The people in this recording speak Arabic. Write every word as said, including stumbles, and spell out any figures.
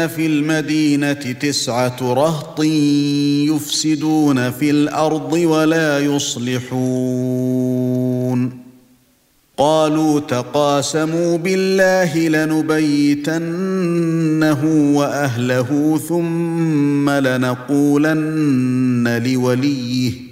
في المدينة تسعة رهط يفسدون في الأرض ولا يصلحون قالوا تقاسموا بالله لنبيتنه وأهله ثم لنقولن لوليه